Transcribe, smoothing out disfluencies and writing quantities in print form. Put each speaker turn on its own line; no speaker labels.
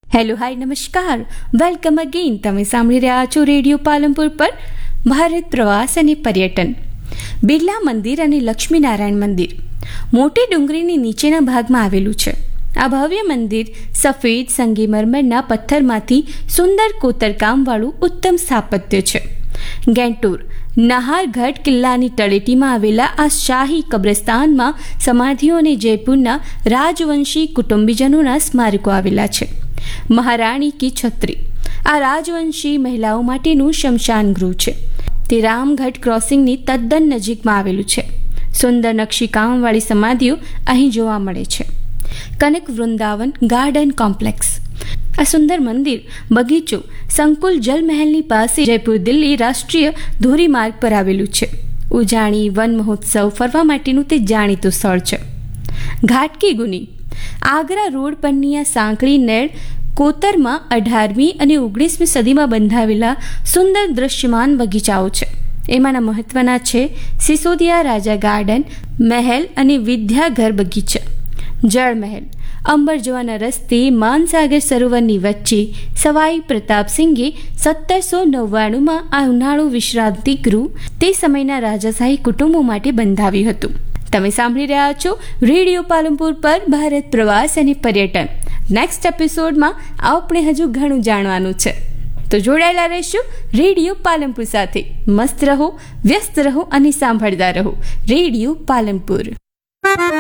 Hello hi નમસ્કાર, welcome again. તમે સાંભળી રહ્યા છો રેડિયો પાલનપુર પર ભારત પ્રવાસ અને પર્યટન. બિરલા મંદિર અને લક્ષ્મીનારાયણ મંદિર મોટી ડુંગરીની નીચેના ભાગમાં આવેલું છે. આ ભવ્ય મંદિર સફેદ સંગેમરમરના પથ્થરમાંથી સુંદર કોતરકામવાળું ઉત્તમ સ્થાપત્ય છે. ગેન્ટુર નહારગઢ કિલ્લાની તળેટીમાં આવેલા આ શાહી કબ્રસ્તાનમાં સમાધિઓ અને જયપુરના રાજવંશી કુટુંબીજનોના સ્મારકો આવેલા છે. મહારાણી કી છત્રી આ રાજવંશી મહિલાઓ માટેનું શમશાન ગૃહ છે. તે રામગઢ ક્રોસિંગની તદ્દન નજીકમાં આવેલું છે. સુંદર નકશીકામવાળી સમાધિઓ અહીં જોવા મળે છે. કનક વૃંદાવન ગાર્ડન કોમ્પ્લેક્સ આ સુંદર મંદિર બગીચો સંકુલ જલમહેલની પાસે જયપુર દિલ્હી રાષ્ટ્રીય ધોરીમાર્ગ પર આવેલું છે. ઉજાણી વન મહોત્સવ ફરવા માટેનું તે જાણીતું સ્થળ છે. ઘાટ કી ગુની આગ્રા રોડ પરની આ સાંકડી નેળ કોતરમાં 18મી અને 19મી સદીમાં બંધાવેલા સુંદર દૃશ્યમાન બગીચાઓ છે. એમાંના મહત્વના છે સિસોદિયા રાજા ગાર્ડન, મહેલ અને વિદ્યાઘર બગીચા. જળ મહેલ અંબર જવાના રસ્તે માનસાગર સરોવરની વચ્ચે સવાઈ પ્રતાપસિંઘે 1799માં આ ઉનાળુ વિશ્રાંતિ ગૃહ તે સમયના રાજાશાહી કુટુંબો માટે બંધાવ્યું હતું. તમે સાંભળી રહ્યા છો રેડિયો પાલનપુર પર ભારત પ્રવાસ અને પર્યટન. નેક્સ્ટ એપિસોડમાં આપણે હજુ ઘણું જાણવાનું છે, તો જોડાયેલા રહેશું રેડિયો પાલનપુર સાથે. મસ્ત રહો, વ્યસ્ત રહો અને સાંભળતા રહો રેડિયો પાલનપુર.